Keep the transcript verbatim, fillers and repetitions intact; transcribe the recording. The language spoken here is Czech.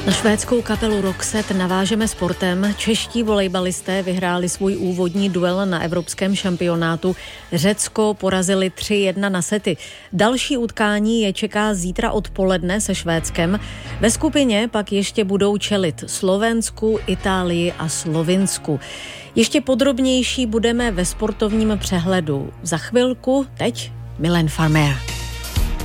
Na švédskou kapelu Roxette navážeme sportem. Čeští volejbalisté vyhráli svůj úvodní duel na evropském šampionátu. Řecko porazili tři jedna na sety. Další utkání je čeká zítra odpoledne se Švédskem. Ve skupině pak ještě budou čelit Slovensku, Itálii a Slovinsku. Ještě podrobnější budeme ve sportovním přehledu. Za chvilku, teď Mylène Farmer.